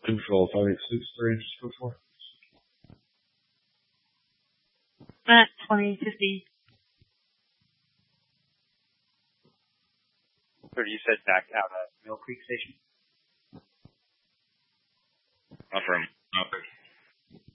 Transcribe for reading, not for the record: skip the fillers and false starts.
Control 586 inches code 4. 2050. So you said back out at Mill Creek Station? Affirm.